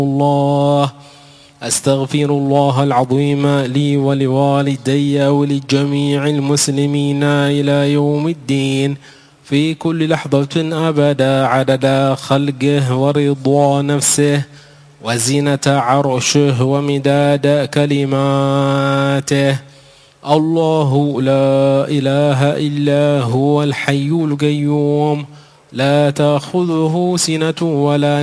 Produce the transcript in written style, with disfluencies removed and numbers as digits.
الله. أستغفر الله العظيم لي ولوالدي ولجميع المسلمين إلى يوم الدين في كل لحظة أبدا عدد خلقه ورضا نفسه وزينة عرشه ومداد كلماته. الله لا إله إلا هو الحي القيوم لا تأخذه سنة ولا